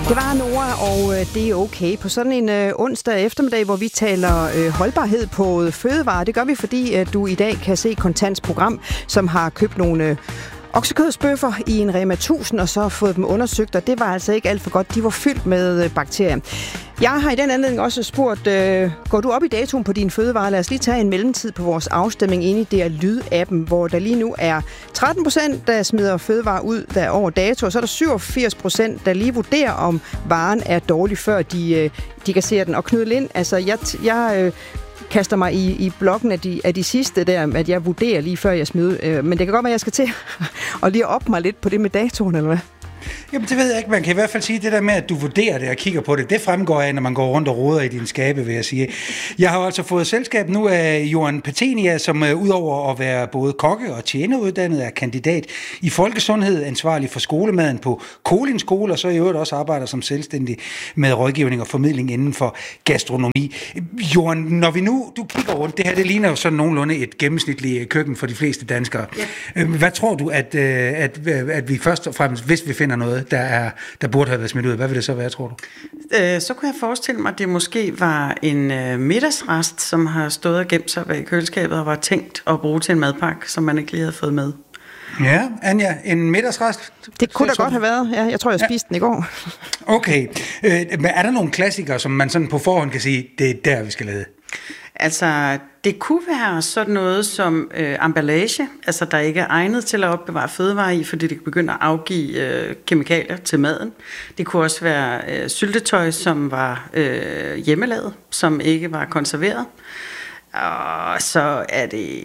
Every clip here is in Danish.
Det var Nora, og det er okay. På sådan en onsdag eftermiddag, hvor vi taler holdbarhed på fødevarer, det gør vi, fordi du i dag kan se Kontants program, som har købt nogle oksekødsbøffer i en Rema 1000, og så fået dem undersøgt, og det var altså ikke alt for godt. De var fyldt med bakterier. Jeg har i den anledning også spurgt, går du op i datoen på dine fødevarer? Lad os lige tage en mellemtid på vores afstemning inde i det lydappen, hvor der lige nu er 13%, der smider fødevarer ud, der er over dato, og så er der 87%, der lige vurderer, om varen er dårlig, før de kasserer den. Og Knud Lind, altså jeg kaster mig i blokken af de sidste der, at jeg vurderer lige før jeg smider. Men det kan godt være, at jeg skal til at lige op mig lidt på det med datoen, eller hvad? Jamen, det ved jeg ikke. Man kan i hvert fald sige, det der med, at du vurderer det og kigger på det, det fremgår af, når man går rundt og roder i dine skabe, vil jeg sige. Jeg har altså fået selskab nu af Johan Patenia, som udover at være både kokke og tjeneruddannet, er kandidat i folkesundhed, ansvarlig for skolemaden på Kolin Skole, og så i øvrigt også arbejder som selvstændig med rådgivning og formidling inden for gastronomi. Johan, når vi nu, du kigger rundt, det her, det ligner jo sådan nogenlunde et gennemsnitligt køkken for de fleste danskere. Ja. Hvad tror du, at vi først og fremmest, hvis vi finder noget, der burde have været smidt ud, hvad vil det så være, tror du? Så kunne jeg forestille mig, at det måske var en middagsrest, som har stået og gemt sig bag køleskabet og var tænkt at bruge til en madpakke, som man ikke lige havde fået med. Ja, Anja, en middagsrest? Det kunne da godt have været. Ja, jeg tror, jeg spiste den i går. Okay. Men er der nogle klassikere, som man sådan på forhånd kan sige, det er der, vi skal lade? Altså, det kunne være sådan noget som emballage, altså der ikke er egnet til at opbevare fødevarer i, fordi det kan begynde at afgive kemikalier til maden. Det kunne også være syltetøj, som var hjemmelavet, som ikke var konserveret. Og så er det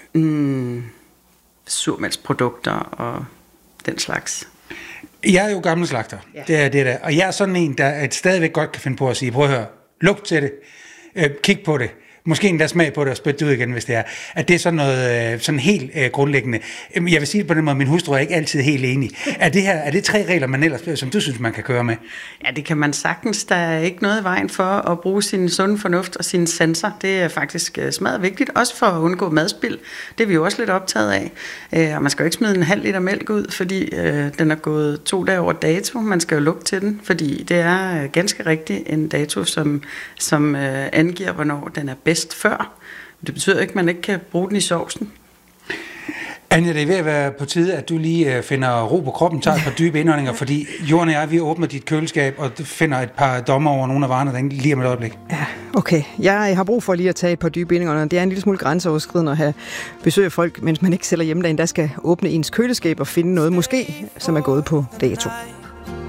surmælksprodukter og den slags. Jeg er jo gammel slagter, ja. Det er det der. Og jeg er sådan en, der stadigvæk godt kan finde på at sige, prøv at høre, lugt til det, kig på det, måske endda smag på det og spytte det ud igen, hvis det er. At det er sådan noget sådan helt grundlæggende. Jeg vil sige det på den måde, min hustru er ikke altid helt enig. Er det 3 regler, man ellers, som du synes, man kan køre med? Ja, det kan man sagtens. Der er ikke noget i vejen for at bruge sin sunde fornuft og sine sanser. Det er faktisk smadret vigtigt, også for at undgå madspild. Det er vi jo også lidt optaget af. Og man skal jo ikke smide en halv liter mælk ud, fordi den er gået 2 dage over dato. Man skal jo lugte til den, fordi det er ganske rigtigt en dato, som angiver, hvornår den er bedst før. Det betyder ikke, at man ikke kan bruge den i sovsen. Anja, det er ved at være på tide, at du lige finder ro på kroppen, tager et par dybe indåndinger, fordi Jorden og jeg, vi åbner dit køleskab og finder et par dommer over nogle af varerne, der lige om et øjeblik. Ja, okay. Jeg har brug for lige at tage et par dybe indåndinger. Det er en lille smule grænseoverskridende at have besøg af folk, mens man ikke sælger hjemme, der skal åbne ens køleskab og finde noget, måske, som er gået på dato.